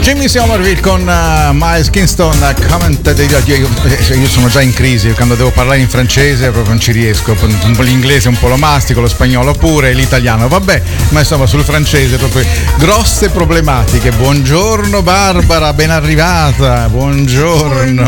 Jimmy Somerville con Miles Kingston. Io sono già in crisi quando devo parlare in francese, proprio non ci riesco. L'inglese un po' lo mastico, lo spagnolo pure, l'italiano vabbè, ma insomma sul francese proprio grosse problematiche. Buongiorno Barbara, ben arrivata. Buongiorno.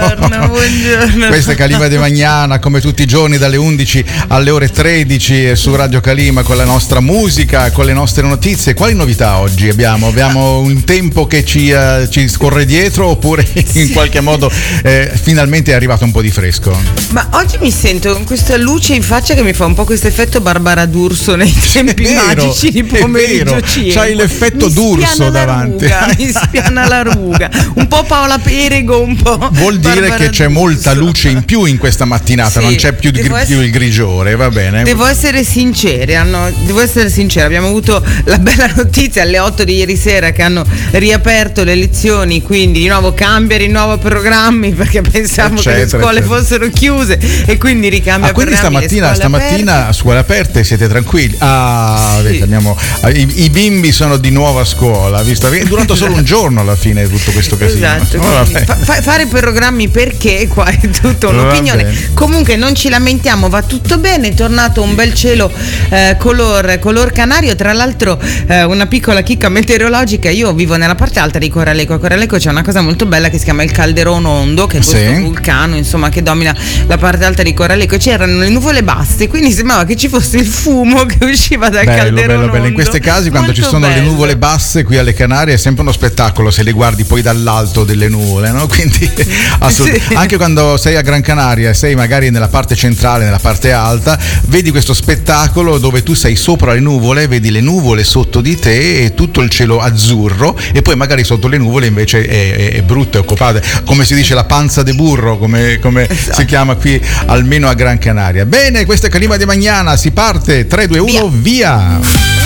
Questa è Calima de Magnana, come tutti i giorni dalle 11 alle ore 13 su Radio Calima, con la nostra musica, con le nostre notizie. Quali novità oggi abbiamo? Abbiamo un tempo che ci scorre dietro, oppure in qualche modo finalmente è arrivato un po' di fresco? Ma oggi mi sento con questa luce in faccia che mi fa un po' questo effetto Barbara D'Urso nei tempi magici di pomeriggio. C'hai l'effetto D'Urso davanti. Mi spiana la ruga. Un po' Paola Perego, un po'. Vuol dire che c'è molta luce in più in questa mattinata, sì, non c'è più il grigiore, va bene? Devo essere sincera, abbiamo avuto la bella notizia alle 8 di ieri sera che hanno riaperto le lezioni, quindi di nuovo programmi, perché pensavo che le scuole fossero chiuse e quindi ricambia quindi stamattina a scuole aperte siete tranquilli? Vedete, i bimbi sono di nuovo a scuola, visto che è durato solo un giorno alla fine tutto questo casino. Esatto, fare programmi, perché qua è tutta un'opinione. Comunque non ci lamentiamo, va tutto bene, è tornato un bel cielo color canario. Tra l'altro una piccola chicca meteorologica: io vivo nella parte alta di Coraleco. A Coraleco c'è una cosa molto bella che si chiama il Calderone Ondo, che è questo vulcano, insomma, che domina la parte alta di Coraleco. C'erano le nuvole basse, quindi sembrava che ci fosse il fumo che usciva dal Calderone Ondo. In questi casi, quando molto ci sono le nuvole basse qui alle Canarie, è sempre uno spettacolo se le guardi poi dall'alto delle nuvole, no? Quindi anche quando sei a Gran Canaria e sei magari nella parte centrale, nella parte alta, vedi questo spettacolo dove tu sei sopra le nuvole, vedi le nuvole sotto di te e tutto il cielo azzurro, e poi magari sotto le nuvole invece è brutto, è occupato, come si dice, la panza de burro, come esatto, si chiama qui almeno a Gran Canaria. Bene, questa è Calima de Magnana, si parte, 3, 2, 1, via.